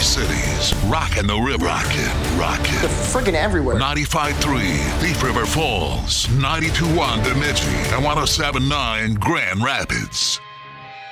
Cities. Rockin' the River. Rockin'. They're friggin' everywhere. 95.3 Thief River Falls. 92.1 Bemidji. And 107.9 Grand Rapids.